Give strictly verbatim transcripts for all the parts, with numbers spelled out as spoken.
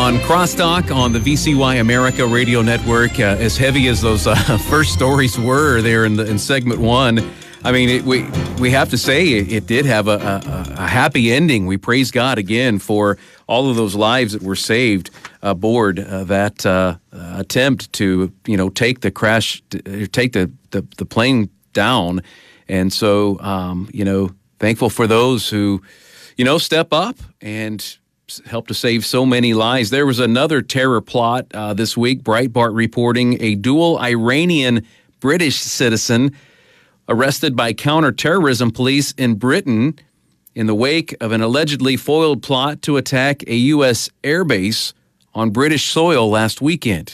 on Crosstalk on the V C Y America Radio Network. Uh, as heavy as those uh, first stories were there in, the, in segment one, I mean, it, we we have to say it, it did have a, a, a happy ending. We praise God again for all of those lives that were saved aboard uh, that uh, uh, attempt to, you know, take the crash, take the, the, the plane down. And so, um, you know, thankful for those who, you know, step up and helped to save so many lives. There was another terror plot uh, this week. Breitbart reporting a dual Iranian British citizen arrested by counterterrorism police in Britain in the wake of an allegedly foiled plot to attack a U S airbase on British soil last weekend.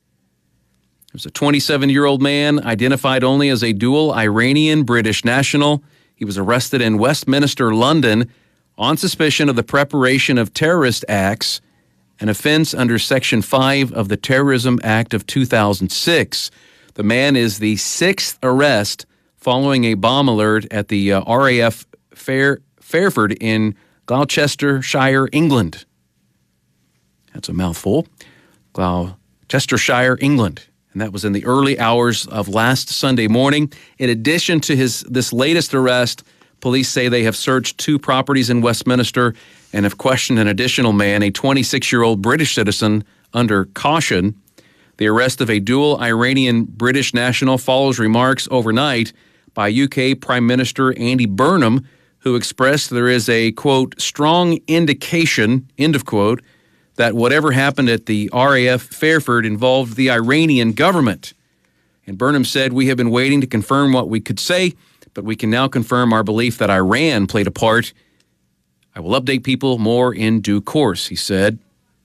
It was a twenty-seven-year-old man identified only as a dual Iranian-British national. He was arrested in Westminster, London, on suspicion of the preparation of terrorist acts, an offense under Section five of the Terrorism Act of two thousand six. The man is the sixth arrest following a bomb alert at the uh, R A F Fair, Fairford in Gloucestershire, England. That's a mouthful. Gloucestershire, England. And that was in the early hours of last Sunday morning. In addition to his this latest arrest, police say they have searched two properties in Westminster and have questioned an additional man, a twenty-six-year-old British citizen, under caution. The arrest of a dual Iranian-British national follows remarks overnight by U K Prime Minister Andy Burnham, who expressed there is a, quote, strong indication, end of quote, that whatever happened at the R A F Fairford involved the Iranian government. And Burnham said, we have been waiting to confirm what we could say, but we can now confirm our belief that Iran played a part. I will update people more in due course, he said.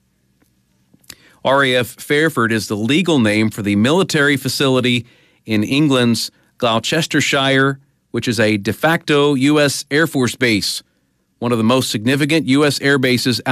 R A F Fairford is the legal name for the military facility in England's Gloucestershire, which is a de facto U S Air Force base, one of the most significant U S air bases